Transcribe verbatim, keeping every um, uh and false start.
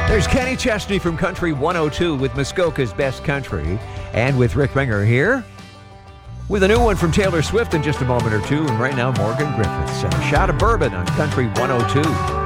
There's Kenny Chesney from Country one oh two with Muskoka's Best Country, and with Rick Winger here with a new one from Taylor Swift in just a moment or two. And right now, Morgan Griffiths and a shot of bourbon on Country one oh two.